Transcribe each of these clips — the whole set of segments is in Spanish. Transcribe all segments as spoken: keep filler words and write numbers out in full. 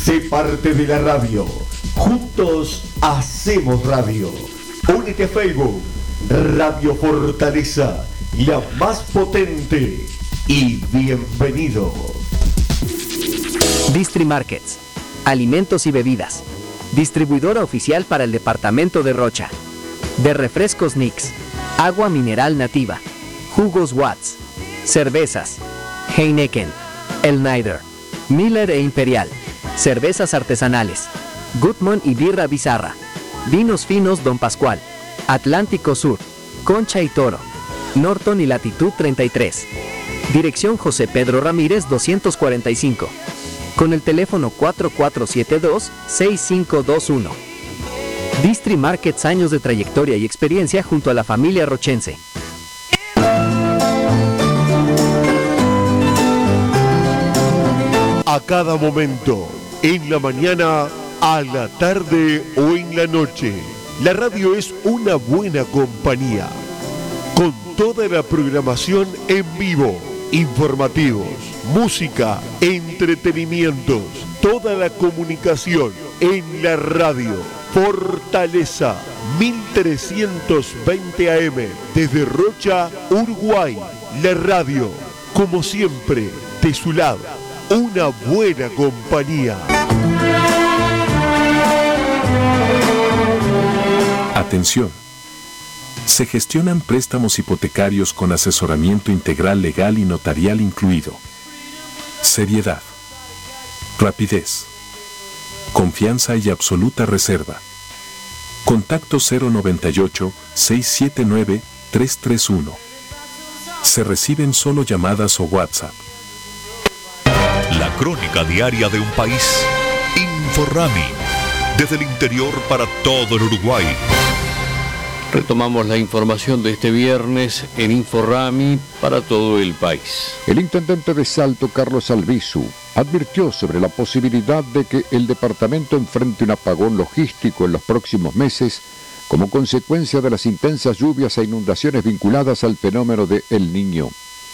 Sé parte de la radio. Juntos hacemos radio. Únete a Facebook. Radio Fortaleza, la más potente. Y bienvenido. Distri Markets. Alimentos y bebidas. Distribuidora oficial para el departamento de Rocha. De refrescos Nix. Agua mineral nativa. Jugos Watts. Cervezas. Heineken. El Nider. Miller e Imperial. Cervezas artesanales. Gutmann y Birra Bizarra. Vinos finos Don Pascual. Atlántico Sur. Concha y Toro. Norton y Latitud treinta y tres. Dirección José Pedro Ramírez doscientos cuarenta y cinco. Con el teléfono cuatro cuatro siete dos, seis cinco dos uno. Distri Markets, años de trayectoria y experiencia junto a la familia rochense. A cada momento, en la mañana, a la tarde o en la noche, la radio es una buena compañía. Con toda la programación en vivo, informativos, música, entretenimientos, toda la comunicación en la radio. Fortaleza, mil trescientos veinte A M, desde Rocha, Uruguay. La radio, como siempre, de su lado. Una buena compañía. Atención. Se gestionan préstamos hipotecarios con asesoramiento integral legal y notarial incluido. Seriedad. Rapidez. Confianza y absoluta reserva. Contacto cero noventa y ocho, seiscientos setenta y nueve, trescientos treinta y uno. Se reciben solo llamadas o WhatsApp. La crónica diaria de un país. Inforrami. Desde el interior para todo el Uruguay. Retomamos la información de este viernes en Inforrami para todo el país. El intendente de Salto, Carlos Albizu, advirtió sobre la posibilidad de que el departamento enfrente un apagón logístico en los próximos meses como consecuencia de las intensas lluvias e inundaciones vinculadas al fenómeno de El Niño.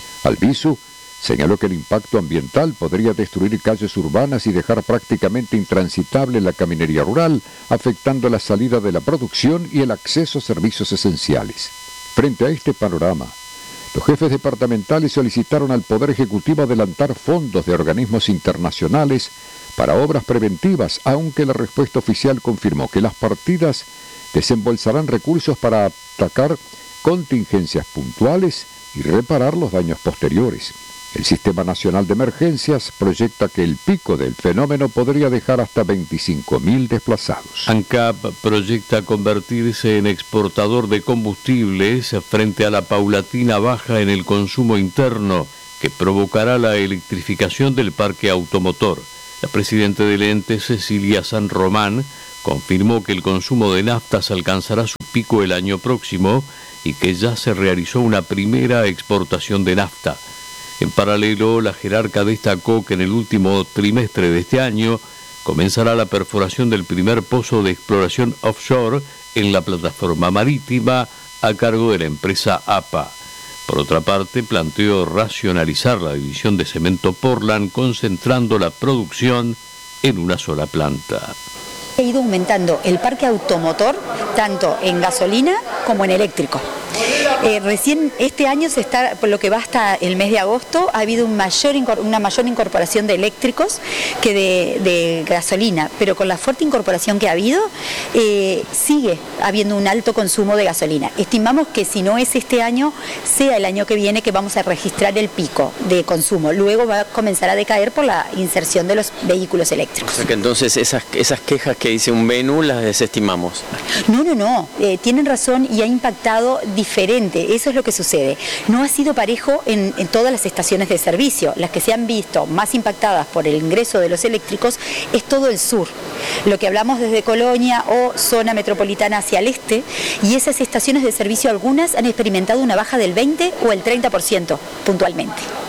Albizu señaló que el impacto ambiental podría destruir calles urbanas y dejar prácticamente intransitable la caminería rural, afectando la salida de la producción y el acceso a servicios esenciales. Frente a este panorama, los jefes departamentales solicitaron al Poder Ejecutivo adelantar fondos de organismos internacionales para obras preventivas, aunque la respuesta oficial confirmó que las partidas desembolsarán recursos para atacar contingencias puntuales y reparar los daños posteriores. El Sistema Nacional de Emergencias proyecta que el pico del fenómeno podría dejar hasta veinticinco mil desplazados. ANCAP proyecta convertirse en exportador de combustibles frente a la paulatina baja en el consumo interno que provocará la electrificación del parque automotor. La presidenta del ente, Cecilia San Román, confirmó que el consumo de naftas alcanzará su pico el año próximo y que ya se realizó una primera exportación de nafta. En paralelo, la jerarca destacó que en el último trimestre de este año comenzará la perforación del primer pozo de exploración offshore en la plataforma marítima a cargo de la empresa A P A. Por otra parte, planteó racionalizar la división de cemento Portland, concentrando la producción en una sola planta. Ha ido aumentando el parque automotor tanto en gasolina como en eléctrico. Eh, recién este año, se está, por lo que va hasta el mes de agosto, ha habido un mayor, una mayor incorporación de eléctricos que de, de gasolina, pero con la fuerte incorporación que ha habido, eh, sigue habiendo un alto consumo de gasolina. Estimamos que si no es este año, sea el año que viene que vamos a registrar el pico de consumo. Luego va a comenzar a decaer por la inserción de los vehículos eléctricos. O sea que entonces esas, esas quejas que dice un menú las desestimamos. No, no, no. Eh, tienen razón y ha impactado diferente. Eso es lo que sucede. No ha sido parejo en, en todas las estaciones de servicio. Las que se han visto más impactadas por el ingreso de los eléctricos es todo el sur. Lo que hablamos desde Colonia o zona metropolitana hacia el este, y esas estaciones de servicio algunas han experimentado una baja del veinte o el treinta por ciento puntualmente.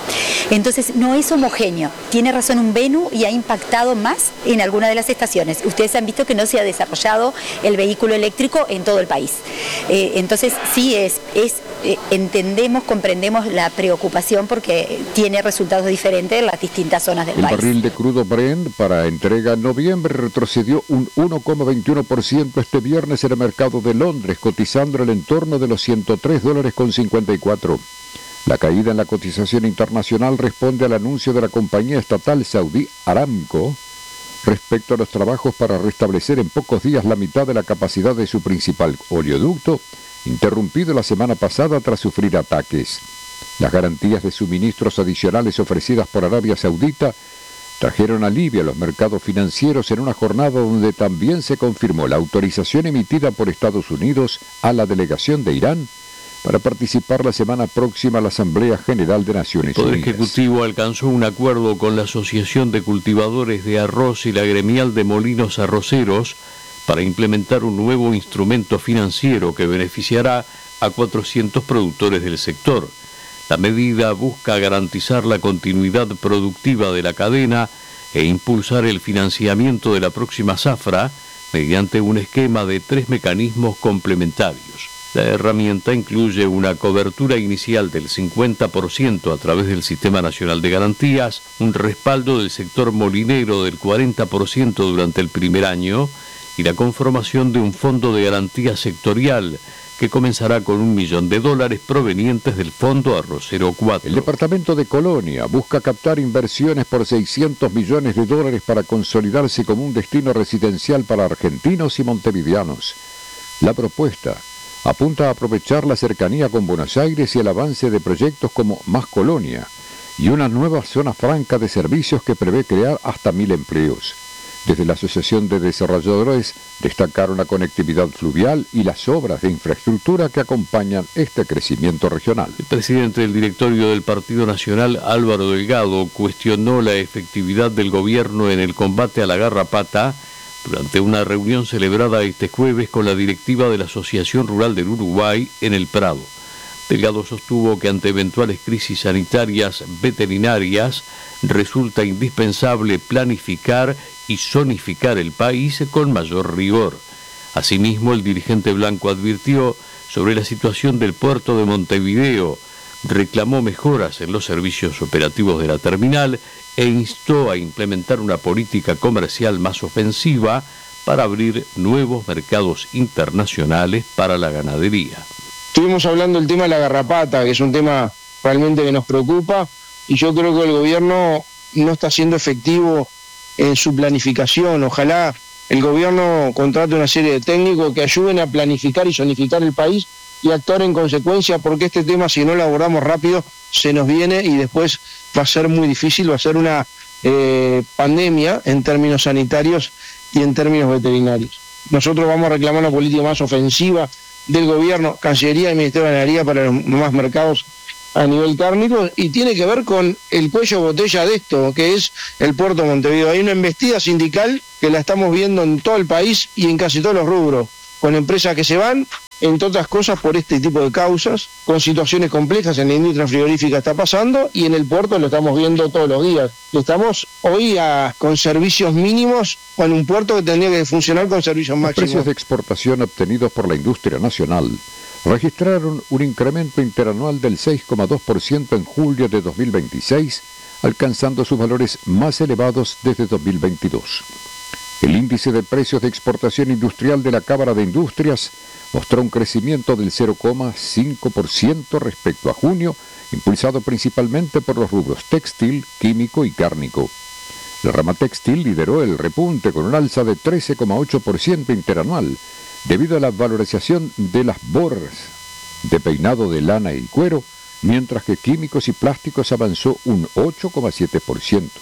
Entonces no es homogéneo. Tiene razón un Venue y ha impactado más en alguna de las estaciones. Ustedes han visto que no se ha desarrollado el vehículo eléctrico en todo el país. Eh, entonces sí es, es eh, entendemos, comprendemos la preocupación porque tiene resultados diferentes en las distintas zonas del el país. El barril de crudo Brent para entrega en noviembre retrocedió un uno coma veintiuno por ciento este viernes en el mercado de Londres, cotizando en el entorno de los ciento tres dólares con cincuenta y cuatro. La caída en la cotización internacional responde al anuncio de la compañía estatal saudí Aramco respecto a los trabajos para restablecer en pocos días la mitad de la capacidad de su principal oleoducto, interrumpido la semana pasada tras sufrir ataques. Las garantías de suministros adicionales ofrecidas por Arabia Saudita trajeron alivio a los mercados financieros en una jornada donde también se confirmó la autorización emitida por Estados Unidos a la delegación de Irán para participar la semana próxima a la Asamblea General de Naciones Unidas. El Poder Ejecutivo alcanzó un acuerdo con la Asociación de Cultivadores de Arroz y la Gremial de Molinos Arroceros para implementar un nuevo instrumento financiero que beneficiará a cuatrocientos productores del sector. La medida busca garantizar la continuidad productiva de la cadena e impulsar el financiamiento de la próxima zafra mediante un esquema de tres mecanismos complementarios. La herramienta incluye una cobertura inicial del cincuenta por ciento a través del Sistema Nacional de Garantías, un respaldo del sector molinero del cuarenta por ciento durante el primer año y la conformación de un fondo de garantía sectorial que comenzará con un millón de dólares provenientes del Fondo Arrocero cuatro. El departamento de Colonia busca captar inversiones por seiscientos millones de dólares para consolidarse como un destino residencial para argentinos y montevideanos. La propuesta apunta a aprovechar la cercanía con Buenos Aires y el avance de proyectos como Más Colonia y una nueva zona franca de servicios que prevé crear hasta mil empleos. Desde la Asociación de Desarrolladores destacaron la conectividad fluvial y las obras de infraestructura que acompañan este crecimiento regional. El presidente del directorio del Partido Nacional, Álvaro Delgado, cuestionó la efectividad del gobierno en el combate a la garrapata durante una reunión celebrada este jueves con la directiva de la Asociación Rural del Uruguay en el Prado. Delgado sostuvo que ante eventuales crisis sanitarias veterinarias resulta indispensable planificar y zonificar el país con mayor rigor. Asimismo, el dirigente blanco advirtió sobre la situación del puerto de Montevideo, reclamó mejoras en los servicios operativos de la terminal e instó a implementar una política comercial más ofensiva para abrir nuevos mercados internacionales para la ganadería. Estuvimos hablando del tema de la garrapata, que es un tema realmente que nos preocupa, y yo creo que el gobierno no está siendo efectivo en su planificación. Ojalá el gobierno contrate una serie de técnicos que ayuden a planificar y zonificar el país y actuar en consecuencia, porque este tema, si no lo abordamos rápido, se nos viene y después va a ser muy difícil, va a ser una eh, pandemia en términos sanitarios y en términos veterinarios. Nosotros vamos a reclamar una política más ofensiva del gobierno, Cancillería y Ministerio de Ganadería para los más mercados a nivel cárnico, y tiene que ver con el cuello de botella de esto, que es el puerto de Montevideo. Hay una embestida sindical que la estamos viendo en todo el país y en casi todos los rubros, con empresas que se van, entre otras cosas por este tipo de causas, con situaciones complejas en la industria frigorífica está pasando, y en el puerto lo estamos viendo todos los días. Estamos hoy a, con servicios mínimos, con un puerto que tendría que funcionar con servicios máximos. Los precios de exportación obtenidos por la industria nacional registraron un incremento interanual del seis coma dos por ciento en julio de dos mil veintiséis, alcanzando sus valores más elevados desde dos mil veintidós. El índice de precios de exportación industrial de la Cámara de Industrias mostró un crecimiento del cero coma cinco por ciento respecto a junio, impulsado principalmente por los rubros textil, químico y cárnico. La rama textil lideró el repunte con un alza de trece coma ocho por ciento interanual, debido a la valorización de las borras de peinado de lana y cuero, mientras que químicos y plásticos avanzó un ocho coma siete por ciento.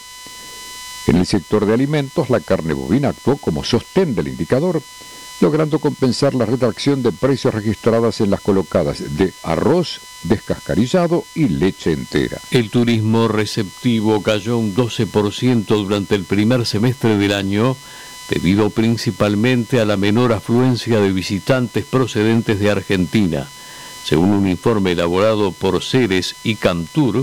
En el sector de alimentos, la carne bovina actuó como sostén del indicador, logrando compensar la retracción de precios registradas en las colocadas de arroz descascarillado y leche entera. El turismo receptivo cayó un doce por ciento durante el primer semestre del año, debido principalmente a la menor afluencia de visitantes procedentes de Argentina. Según un informe elaborado por Ceres y Camtur,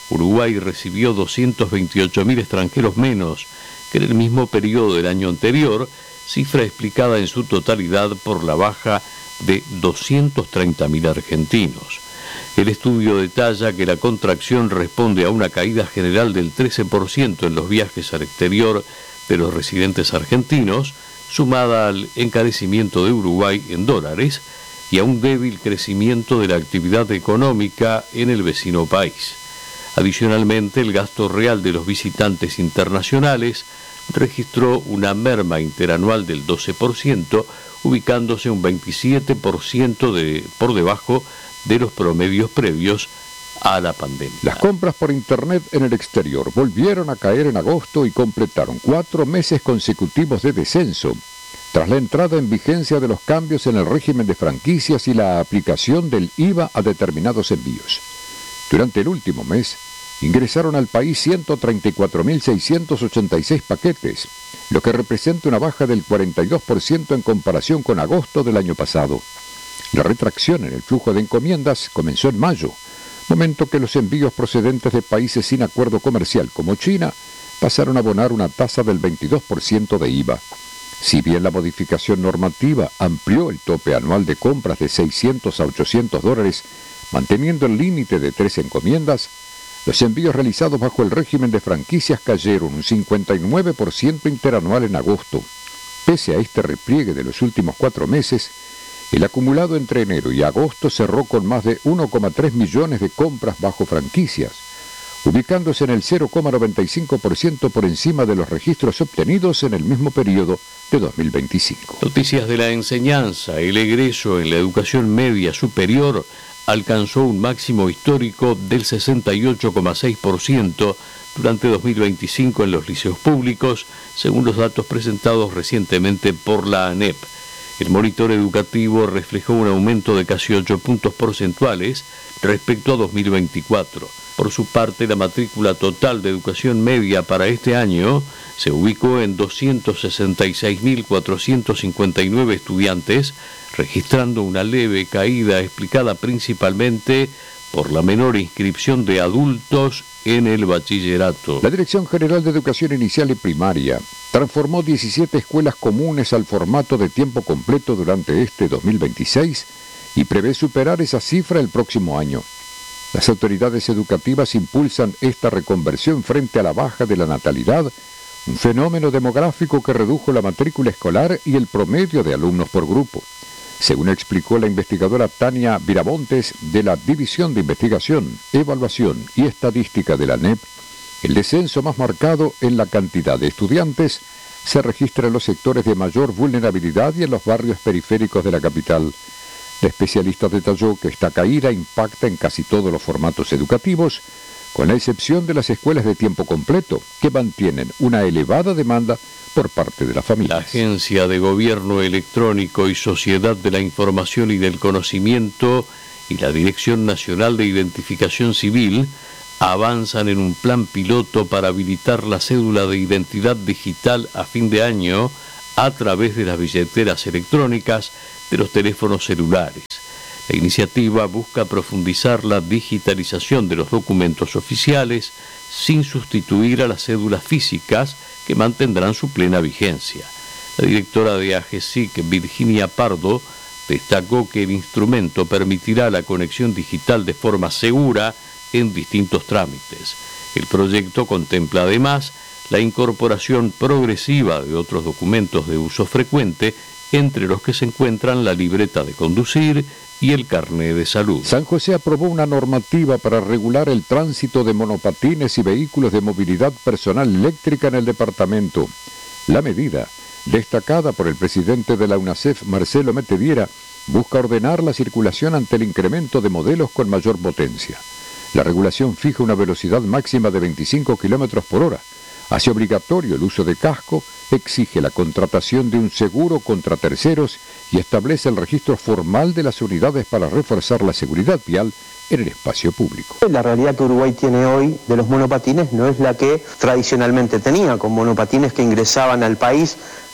Uruguay recibió doscientos veintiocho mil extranjeros menos que en el mismo periodo del año anterior, cifra explicada en su totalidad por la baja de doscientos treinta mil argentinos. El estudio detalla que la contracción responde a una caída general del trece por ciento en los viajes al exterior de los residentes argentinos, sumada al encarecimiento de Uruguay en dólares y a un débil crecimiento de la actividad económica en el vecino país. Adicionalmente, el gasto real de los visitantes internacionales registró una merma interanual del doce por ciento, ubicándose un veintisiete por ciento de, por debajo de los promedios previos a la pandemia. Las compras por Internet en el exterior volvieron a caer en agosto y completaron cuatro meses consecutivos de descenso, tras la entrada en vigencia de los cambios en el régimen de franquicias y la aplicación del I V A a determinados envíos. Durante el último mes, ingresaron al país ciento treinta y cuatro mil seiscientos ochenta y seis paquetes, lo que representa una baja del cuarenta y dos por ciento en comparación con agosto del año pasado. La retracción en el flujo de encomiendas comenzó en mayo, momento que los envíos procedentes de países sin acuerdo comercial como China pasaron a abonar una tasa del veintidós por ciento de I V A. Si bien la modificación normativa amplió el tope anual de compras de seiscientos a ochocientos dólares, manteniendo el límite de tres encomiendas, los envíos realizados bajo el régimen de franquicias cayeron un cincuenta y nueve por ciento interanual en agosto. Pese a este repliegue de los últimos cuatro meses, el acumulado entre enero y agosto cerró con más de uno coma tres millones de compras bajo franquicias, ubicándose en el cero coma noventa y cinco por ciento por encima de los registros obtenidos en el mismo periodo de dos mil veinticinco. Noticias de la enseñanza. El egreso en la educación media superior alcanzó un máximo histórico del sesenta y ocho coma seis por ciento durante dos mil veinticinco en los liceos públicos, según los datos presentados recientemente por la ANEP. El monitor educativo reflejó un aumento de casi ocho puntos porcentuales respecto a dos mil veinticuatro. Por su parte, la matrícula total de educación media para este año se ubicó en doscientos sesenta y seis mil cuatrocientos cincuenta y nueve estudiantes, registrando una leve caída explicada principalmente por la menor inscripción de adultos en el bachillerato. La Dirección General de Educación Inicial y Primaria transformó diecisiete escuelas comunes al formato de tiempo completo durante este dos mil veintiséis y prevé superar esa cifra el próximo año. Las autoridades educativas impulsan esta reconversión frente a la baja de la natalidad, un fenómeno demográfico que redujo la matrícula escolar y el promedio de alumnos por grupo. Según explicó la investigadora Tania Viramontes de la División de Investigación, Evaluación y Estadística de la ANEP, el descenso más marcado en la cantidad de estudiantes se registra en los sectores de mayor vulnerabilidad y en los barrios periféricos de la capital. La especialista detalló que esta caída impacta en casi todos los formatos educativos, con la excepción de las escuelas de tiempo completo, que mantienen una elevada demanda por parte de las familias. La Agencia de Gobierno Electrónico y Sociedad de la Información y del Conocimiento y la Dirección Nacional de Identificación Civil avanzan en un plan piloto para habilitar la cédula de identidad digital a fin de año a través de las billeteras electrónicas de los teléfonos celulares. La iniciativa busca profundizar la digitalización de los documentos oficiales sin sustituir a las cédulas físicas que mantendrán su plena vigencia. La directora de AGESIC, Virginia Pardo, destacó que el instrumento permitirá la conexión digital de forma segura en distintos trámites. El proyecto contempla además la incorporación progresiva de otros documentos de uso frecuente, entre los que se encuentran la libreta de conducir y el carné de salud. San José aprobó una normativa para regular el tránsito de monopatines y vehículos de movilidad personal eléctrica en el departamento. La medida, destacada por el presidente de la UNACEF, Marcelo Metediera, busca ordenar la circulación ante el incremento de modelos con mayor potencia. La regulación fija una velocidad máxima de veinticinco kilómetros por hora, hace obligatorio el uso de casco, exige la contratación de un seguro contra terceros y establece el registro formal de las unidades para reforzar la seguridad vial en el espacio público. La realidad que Uruguay tiene hoy de los monopatines no es la que tradicionalmente tenía, con monopatines que ingresaban al país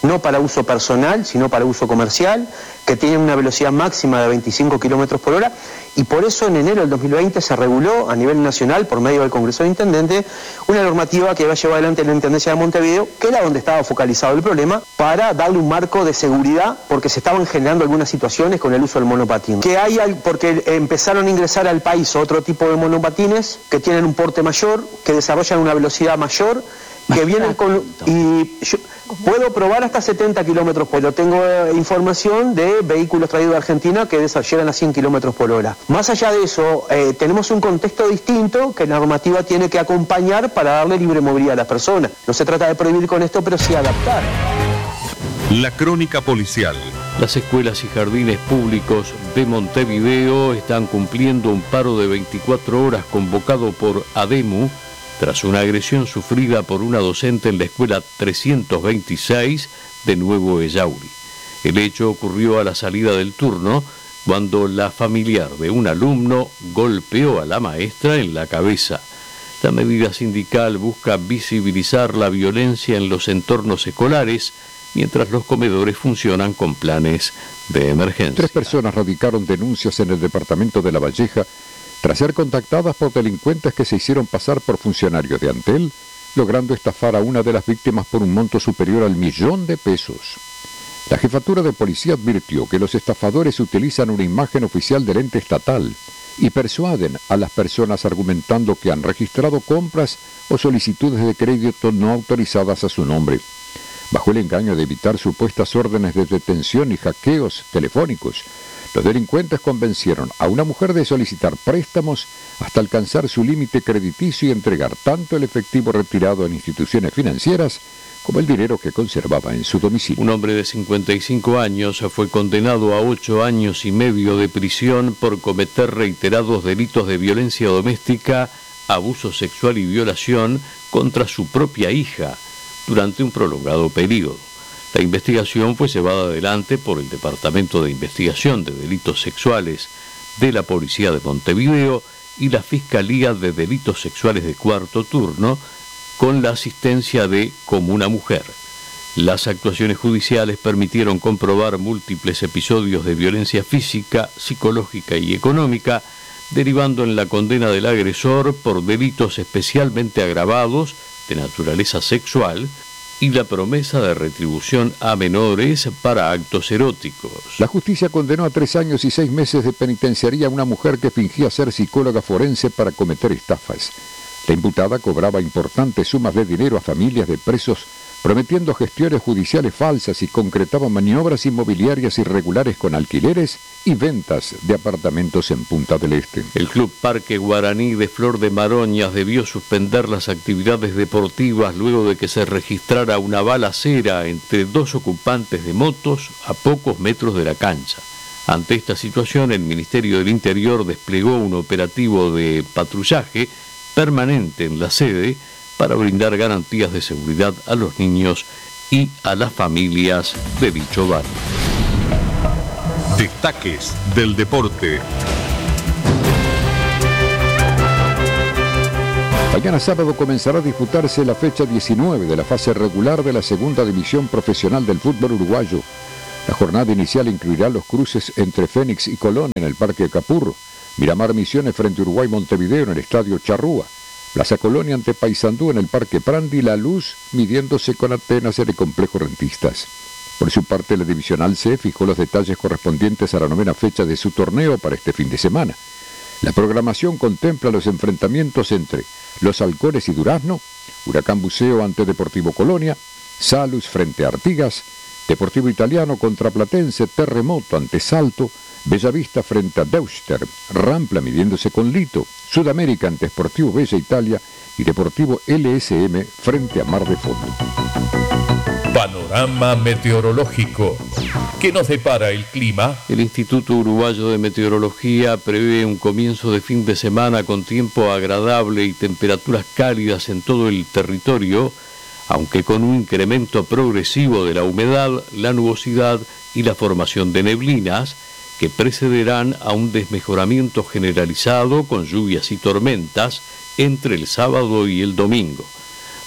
no para uso personal, sino para uso comercial, que tienen una velocidad máxima de veinticinco kilómetros por hora, y por eso en enero del dos mil veinte se reguló a nivel nacional, por medio del Congreso de Intendentes, una normativa que va a llevar adelante la Intendencia de Montevideo, que era donde estaba focalizado el problema, para darle un marco de seguridad, porque se estaban generando algunas situaciones con el uso del monopatín. Que hay, porque empezaron a ingresar al país otro tipo de monopatines que tienen un porte mayor, que desarrollan una velocidad mayor, que vienen con... y yo puedo probar hasta setenta kilómetros por hora. Tengo eh, información de vehículos traídos de Argentina que llegan a cien kilómetros por hora. Más allá de eso, eh, tenemos un contexto distinto que la normativa tiene que acompañar para darle libre movilidad a las personas. No se trata de prohibir con esto, pero sí adaptar. La crónica policial. Las escuelas y jardines públicos de Montevideo están cumpliendo un paro de veinticuatro horas convocado por ADEMU tras una agresión sufrida por una docente en la escuela trescientos veintiséis de Nuevo Ellauri. El hecho ocurrió a la salida del turno cuando la familiar de un alumno golpeó a la maestra en la cabeza. La medida sindical busca visibilizar la violencia en los entornos escolares mientras los comedores funcionan con planes de emergencia. Tres personas radicaron denuncias en el departamento de La Valleja tras ser contactadas por delincuentes que se hicieron pasar por funcionarios de Antel, logrando estafar a una de las víctimas por un monto superior al millón de pesos. La jefatura de policía advirtió que los estafadores utilizan una imagen oficial del ente estatal y persuaden a las personas argumentando que han registrado compras o solicitudes de crédito no autorizadas a su nombre, bajo el engaño de evitar supuestas órdenes de detención y hackeos telefónicos. Los delincuentes convencieron a una mujer de solicitar préstamos hasta alcanzar su límite crediticio y entregar tanto el efectivo retirado en instituciones financieras como el dinero que conservaba en su domicilio. Un hombre de cincuenta y cinco años fue condenado a ocho años y medio de prisión por cometer reiterados delitos de violencia doméstica, abuso sexual y violación contra su propia hija durante un prolongado periodo. La investigación fue llevada adelante por el Departamento de Investigación de Delitos Sexuales de la Policía de Montevideo y la Fiscalía de Delitos Sexuales de Cuarto Turno, con la asistencia de Como una Mujer. Las actuaciones judiciales permitieron comprobar múltiples episodios de violencia física, psicológica y económica, derivando en la condena del agresor por delitos especialmente agravados de naturaleza sexual y la promesa de retribución a menores para actos eróticos. La justicia condenó a tres años y seis meses de penitenciaría a una mujer que fingía ser psicóloga forense para cometer estafas. La imputada cobraba importantes sumas de dinero a familias de presos, prometiendo gestiones judiciales falsas y concretaba maniobras inmobiliarias irregulares con alquileres y ventas de apartamentos en Punta del Este. El Club Parque Guaraní de Flor de Maroñas debió suspender las actividades deportivas luego de que se registrara una balacera entre dos ocupantes de motos a pocos metros de la cancha. Ante esta situación, el Ministerio del Interior desplegó un operativo de patrullaje permanente en la sede para brindar garantías de seguridad a los niños y a las familias de dicho barrio. Destaques del deporte. Mañana sábado comenzará a disputarse la fecha diecinueve de la fase regular de la segunda división profesional del fútbol uruguayo. La jornada inicial incluirá los cruces entre Fénix y Colón en el Parque Capurro, Miramar Misiones frente a Uruguay Montevideo en el Estadio Charrúa, Plaza Colonia ante Paysandú en el Parque Prandi, La Luz midiéndose con Atenas en el Complejo Rentistas. Por su parte, la Divisional C fijó los detalles correspondientes a la novena fecha de su torneo para este fin de semana. La programación contempla los enfrentamientos entre Los Halcones y Durazno, Huracán Buceo ante Deportivo Colonia, Salus frente a Artigas, Deportivo Italiano contra Platense, Terremoto ante Salto, Bellavista frente a Deuster, Rampla midiéndose con Lito, Sudamérica ante Sportivo Bella Italia y Deportivo L S M frente a Mar de Fondo. Panorama meteorológico. ¿Qué nos depara el clima? El Instituto Uruguayo de Meteorología prevé un comienzo de fin de semana con tiempo agradable y temperaturas cálidas en todo el territorio, aunque con un incremento progresivo de la humedad, la nubosidad y la formación de neblinas, que precederán a un desmejoramiento generalizado con lluvias y tormentas entre el sábado y el domingo.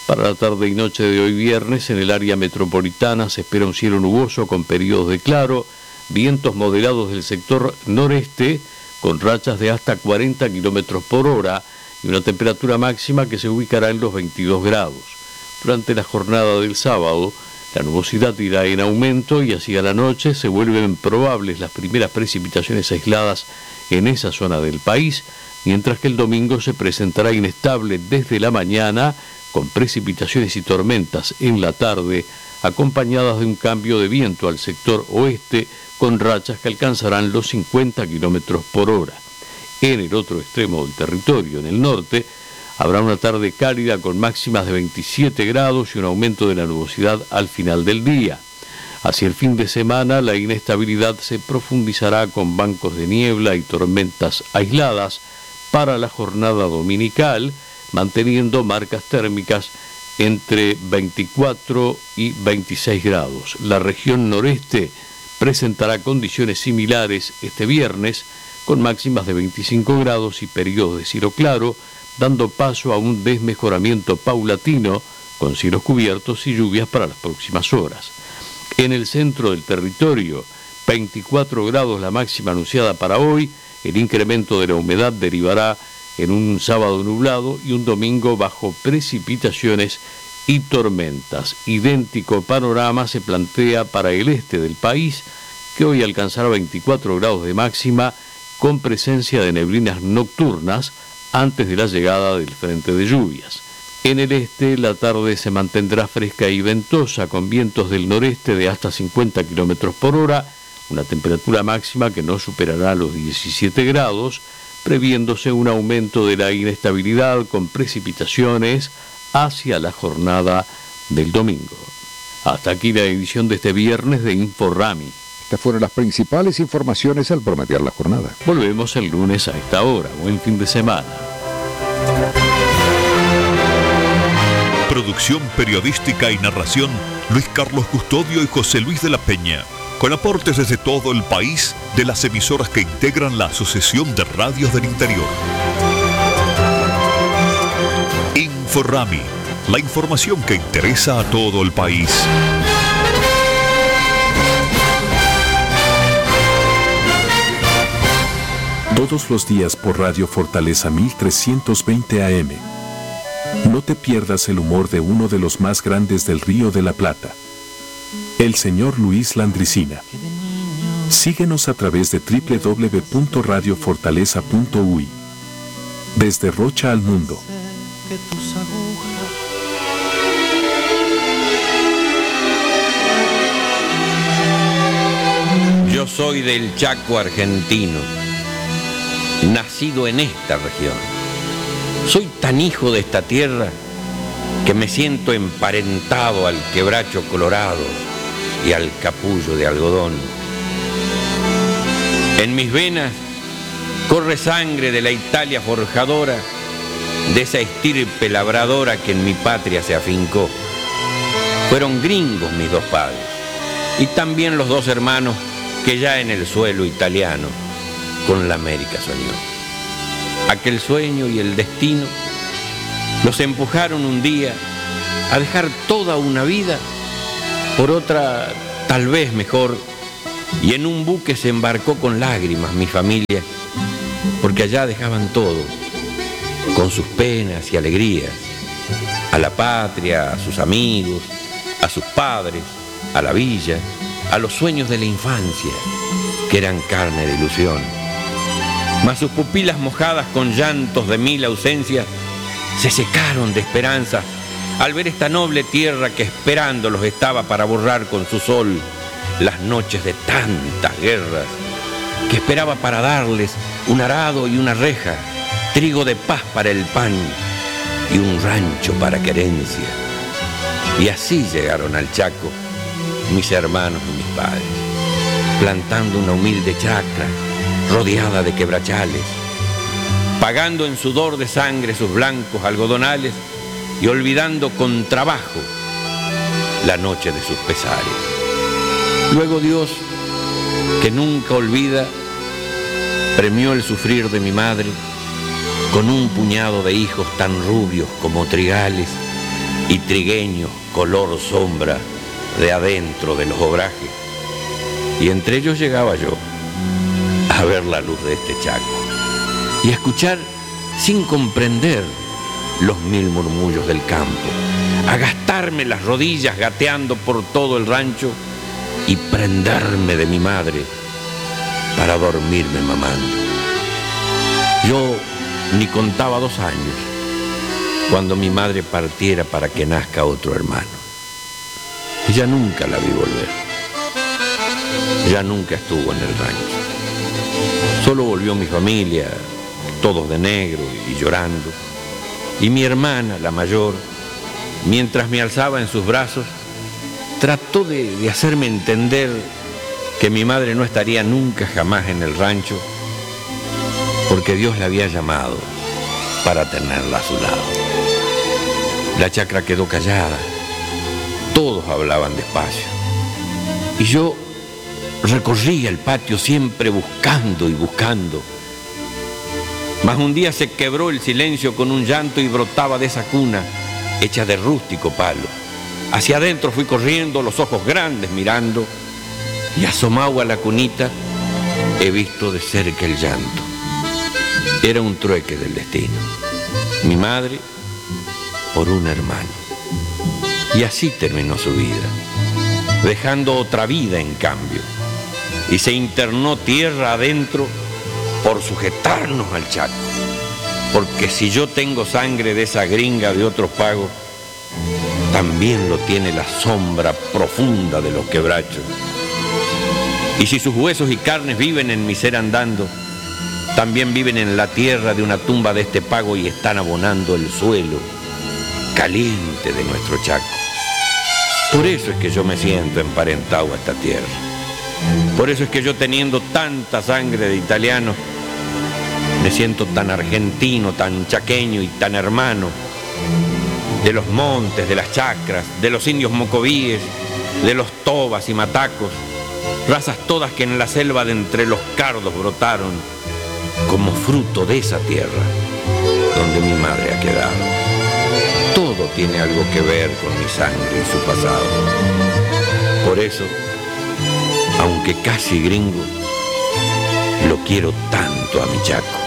Para la tarde y noche de hoy viernes, en el área metropolitana se espera un cielo nuboso con periodos de claro, vientos moderados del sector noreste, con rachas de hasta cuarenta kilómetros por hora y una temperatura máxima que se ubicará en los veintidós grados. Durante la jornada del sábado, la nubosidad irá en aumento y hacia la noche se vuelven probables las primeras precipitaciones aisladas en esa zona del país, mientras que el domingo se presentará inestable desde la mañana, con precipitaciones y tormentas en la tarde, acompañadas de un cambio de viento al sector oeste, con rachas que alcanzarán los cincuenta kilómetros por hora. En el otro extremo del territorio, en el norte, habrá una tarde cálida con máximas de veintisiete grados y un aumento de la nubosidad al final del día. Hacia el fin de semana, la inestabilidad se profundizará con bancos de niebla y tormentas aisladas para la jornada dominical, manteniendo marcas térmicas entre veinticuatro y veintiséis grados. La región noreste presentará condiciones similares este viernes, con máximas de veinticinco grados y periodos de cielo claro, dando paso a un desmejoramiento paulatino con cielos cubiertos y lluvias para las próximas horas. En el centro del territorio, veinticuatro grados la máxima anunciada para hoy. El incremento de la humedad derivará en un sábado nublado y un domingo bajo precipitaciones y tormentas. Idéntico panorama se plantea para el este del país, que hoy alcanzará veinticuatro grados de máxima, con presencia de neblinas nocturnas antes de la llegada del frente de lluvias. En el este, la tarde se mantendrá fresca y ventosa, con vientos del noreste de hasta cincuenta kilómetros por hora, una temperatura máxima que no superará los diecisiete grados, previéndose un aumento de la inestabilidad con precipitaciones hacia la jornada del domingo. Hasta aquí la edición de este viernes de InfoRami. Estas fueron las principales informaciones al promediar la jornada. Volvemos el lunes a esta hora. Buen fin de semana. Producción periodística y narración, Luis Carlos Custodio y José Luis de la Peña. Con aportes desde todo el país de las emisoras que integran la Asociación de Radios del Interior. InfoRami, la información que interesa a todo el país. Todos los días por Radio Fortaleza mil trescientos veinte A M. No te pierdas el humor de uno de los más grandes del Río de la Plata, el señor Luis Landricina. Síguenos a través de doble u doble u doble u punto radio fortaleza punto u i. Desde Rocha al mundo. Yo soy del Chaco argentino, nacido en esta región. Soy tan hijo de esta tierra que me siento emparentado al quebracho colorado y al capullo de algodón. En mis venas corre sangre de la Italia forjadora, de esa estirpe labradora que en mi patria se afincó. Fueron gringos mis dos padres, y también los dos hermanos que ya en el suelo italiano con la América soñó. Aquel sueño y el destino los empujaron un día a dejar toda una vida por otra tal vez mejor, y en un buque se embarcó con lágrimas mi familia, porque allá dejaban todo, con sus penas y alegrías, a la patria, a sus amigos, a sus padres, a la villa, a los sueños de la infancia, que eran carne de ilusión. Mas sus pupilas mojadas con llantos de mil ausencias se secaron de esperanza al ver esta noble tierra que esperándolos estaba para borrar con su sol las noches de tantas guerras, que esperaba para darles un arado y una reja, trigo de paz para el pan y un rancho para querencia. Y así llegaron al Chaco mis hermanos y mis padres, plantando una humilde chacra rodeada de quebrachales, pagando en sudor de sangre sus blancos algodonales y olvidando con trabajo la noche de sus pesares. Luego Dios, que nunca olvida, premió el sufrir de mi madre con un puñado de hijos tan rubios como trigales, y trigueños color sombra de adentro de los obrajes. Y entre ellos llegaba yo a ver la luz de este Chaco y a escuchar sin comprender los mil murmullos del campo, a gastarme las rodillas gateando por todo el rancho y prenderme de mi madre para dormirme mamando. Yo ni contaba dos años cuando mi madre partiera para que nazca otro hermano. Ella nunca la vi volver. Ella nunca estuvo en el rancho. Solo volvió mi familia, todos de negro y llorando. Y mi hermana, la mayor, mientras me alzaba en sus brazos, trató de, de hacerme entender que mi madre no estaría nunca jamás en el rancho, porque Dios la había llamado para tenerla a su lado. La chacra quedó callada, todos hablaban despacio, y yo recorría el patio siempre buscando y buscando. Mas un día se quebró el silencio con un llanto y brotaba de esa cuna, hecha de rústico palo. Hacia adentro fui corriendo, los ojos grandes mirando, y asomado a la cunita he visto de cerca el llanto. Era un trueque del destino. Mi madre por un hermano. Y así terminó su vida, dejando otra vida en cambio. Y se internó tierra adentro por sujetarnos al Chaco. Porque si yo tengo sangre de esa gringa de otros pagos, también lo tiene la sombra profunda de los quebrachos. Y si sus huesos y carnes viven en mi ser andando, también viven en la tierra de una tumba de este pago y están abonando el suelo caliente de nuestro Chaco. Por eso es que yo me siento emparentado a esta tierra. Por eso es que yo, teniendo tanta sangre de italiano, me siento tan argentino, tan chaqueño y tan hermano de los montes, de las chacras, de los indios mocovíes, de los tobas y matacos, razas todas que en la selva de entre los cardos brotaron como fruto de esa tierra donde mi madre ha quedado. Todo tiene algo que ver con mi sangre y su pasado. Por eso, aunque casi gringo, lo quiero tanto a mi Chaco.